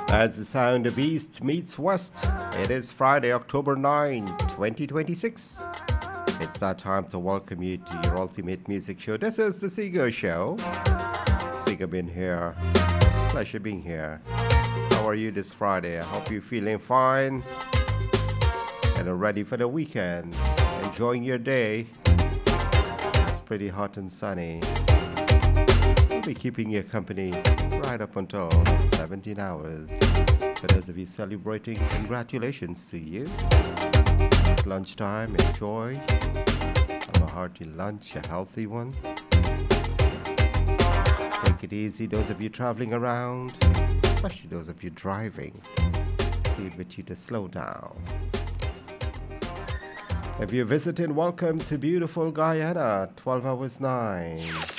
As the sound of East meets West, it is Friday, October 9, 2026. It's that time to welcome you to your ultimate music show. This is the Sego Show. Sego been here. Pleasure being here. How are you this Friday? I hope you're feeling fine and are ready for the weekend. Enjoying your day. It's pretty hot and sunny. We'll be keeping you company right up until 17 hours. For those of you celebrating, congratulations to you. It's lunchtime. Enjoy. Have a hearty lunch, a healthy one. Take it easy. Those of you traveling around, especially those of you driving, plead with you to slow down. If you're visiting, welcome to beautiful Guyana, 12 hours 9.